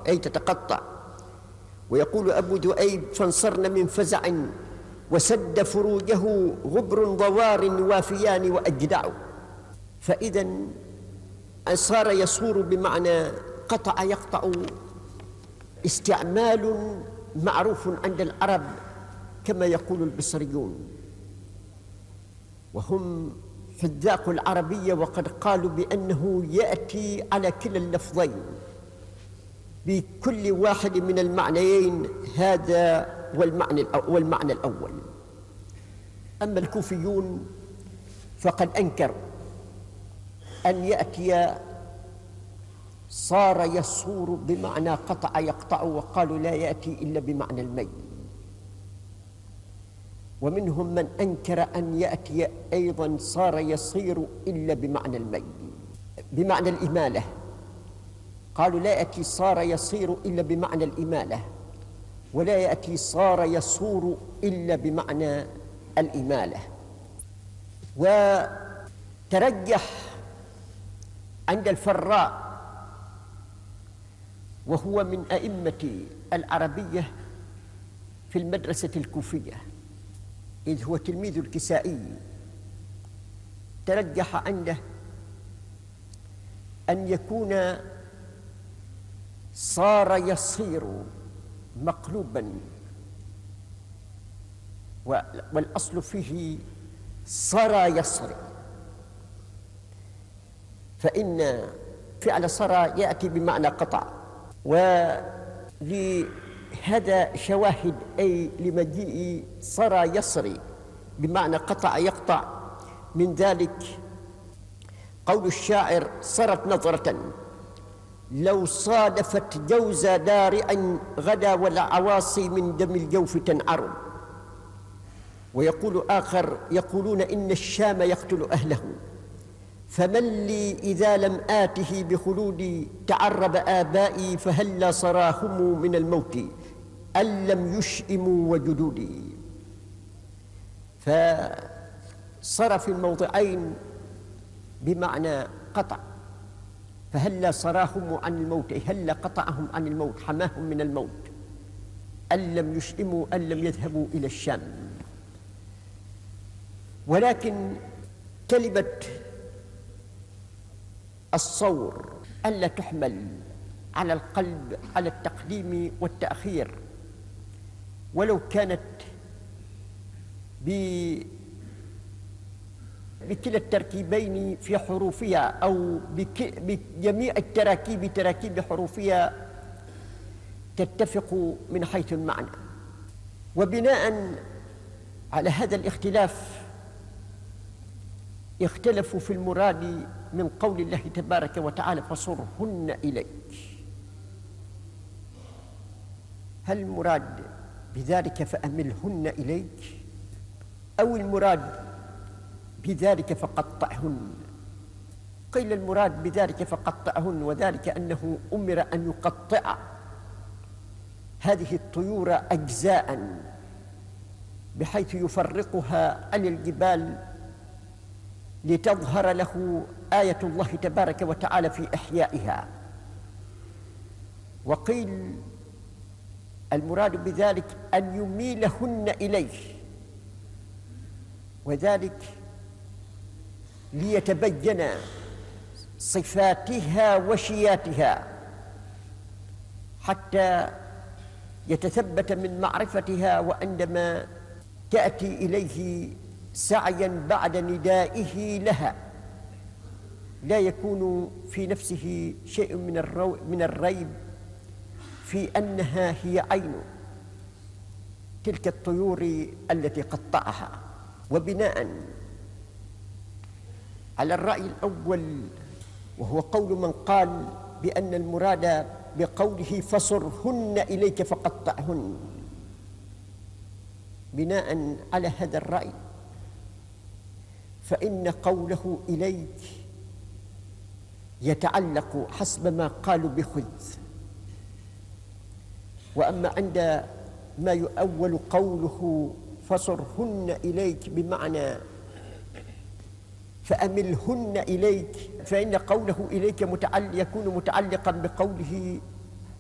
أي تتقطع. ويقول أبو ذؤيب: فانصرن من فزع وسد فروجه غبر ضوار وافيان وأجدع. فإذا صار يصور بمعنى قطع يقطع استعمال معروف عند العرب كما يقول البصريون، وهم حذاق العربية، وقد قالوا بأنه يأتي على كلا اللفظين بكل واحد من المعنيين، هذا والمعنى الأول. أما الكوفيون فقد أنكروا أن يأتي صار يصور بمعنى قطع يقطع، وقالوا لا يأتي إلا بمعنى الميل. ومنهم من أنكر أن يأتي أيضا صار يصير إلا بمعنى الميل، بمعنى الإمالة. قالوا لا يأتي صار يصير إلا بمعنى الإمالة، ولا يأتي صار يصور إلا بمعنى الإمالة. وترجح عند الفراء، وهو من أئمة العربية في المدرسة الكوفية، إذ هو تلميذ الكسائي، ترجح عنده أن يكون صار يصير مقلوبا، والأصل فيه صرى يصري، فإن فعل صرى يأتي بمعنى قطع. ولهذا شواهد أي لمجيء صرى يصري بمعنى قطع يقطع. من ذلك قول الشاعر: صرت نظرة لو صادفت جوز دارعا غدا والعواصي من دم الجوف تنعر. ويقول آخر: يقولون إن الشام يقتل أهله، فمن لي إذا لم آته بخلودي تعرب آبائي، فهلا صراهم من الموت أن لم يشئموا وجدودي. فصار في الموضعين بمعنى قطع، فهلا صراهم عن الموت، هلا قطعهم عن الموت، حماهم من الموت، أن لم يشئموا، أن لم يذهبوا إلى الشام. ولكن كلمة الصور ألا تحمل على القلب على التقديم والتأخير، ولو كانت بكلا التركيبين في حروفها أو بجميع تراكيب حروفها تتفق من حيث المعنى. وبناء على هذا الاختلاف اختلفوا في المراد من قول الله تبارك وتعالى: فصرهن إليك. هل المراد بذلك فأملهن إليك، أو المراد بذلك فقطعهن؟ قيل المراد بذلك فقطعهن، وذلك أنه أمر أن يقطع هذه الطيور أجزاء بحيث يفرقها عن الجبال لتظهر له آية الله تبارك وتعالى في إحيائها. وقيل المراد بذلك أن يميلهن إليه، وذلك ليتبين صفاتها وشياتها حتى يتثبت من معرفتها، وعندما تأتي إليه سعيا بعد ندائه لها لا يكون في نفسه شيء من الريب في أنها هي عين تلك الطيور التي قطعها. وبناء على الرأي الأول، وهو قول من قال بأن المراد بقوله فصرهن إليك فقطعهن، بناء على هذا الرأي فإن قوله إليك يتعلق حسب ما قالوا بخذ. وأما عند ما يؤول قوله فصرهن إليك بمعنى فأملهن إليك، فإن قوله إليك يكون متعلقا بقوله